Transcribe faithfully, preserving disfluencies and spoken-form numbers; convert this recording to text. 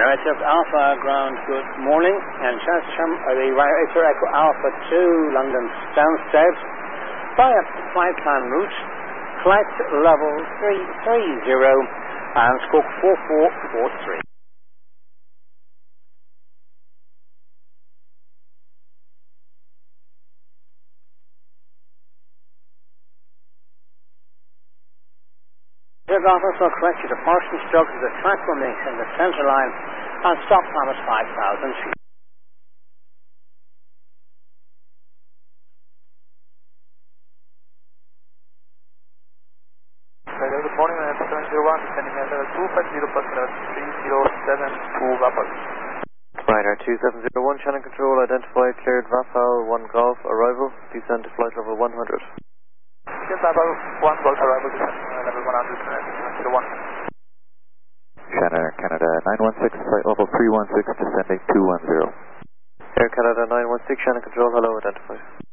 Right, up Alpha ground, good morning. And Cheltenham, uh, the Ryanair Echo Alpha two, London Stansted, via flight plan route, flight level three three zero, and stroke four four four three. Take off also correct your departure instructions, the track will mix in the centre line, and stop time is five thousand feet. Hello, good morning, I am seven zero one, descending at level two five zero, plus level three zero seven two, Vapor. Ryanair two seven zero one, channel control, identify cleared Vapor one Golf, arrival, descend to flight level one hundred. Yes, Vapor one Golf, arrival, descend uh, level one hundred, seven zero one. Ryanair Canada nine one six, flight level three one six, descending two one zero. Air Canada nine one six, channel control, hello, identify.